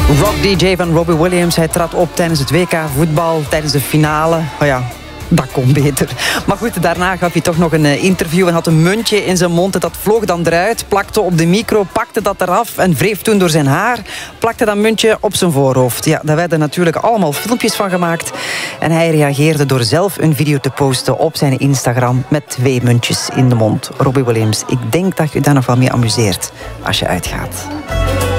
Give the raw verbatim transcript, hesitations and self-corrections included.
Rock D J van Robbie Williams. Hij trad op tijdens het W K voetbal, tijdens de finale. Oh ja, dat kon beter. Maar goed, daarna gaf hij toch nog een interview en had een muntje in zijn mond. Dat vloog dan eruit, plakte op de micro, pakte dat eraf en wreef toen door zijn haar. Plakte dat muntje op zijn voorhoofd. Ja, daar werden natuurlijk allemaal filmpjes van gemaakt. En hij reageerde door zelf een video te posten op zijn Instagram met twee muntjes in de mond. Robbie Williams, ik denk dat je daar nog wel mee amuseert als je uitgaat.